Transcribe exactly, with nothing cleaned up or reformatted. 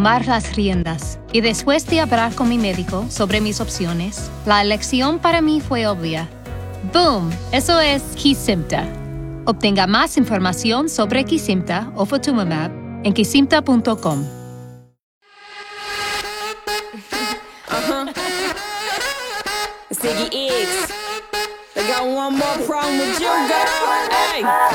tomar las riendas. Y después de hablar con mi médico sobre mis opciones, la elección para mí fue obvia. ¡Boom! Eso es Kesimpta. Obtenga más información sobre Kesimpta o Ofatumumab en kesimpta punto com. Uh-huh. Ziggy X. They got one more problem with you, girl. Hey.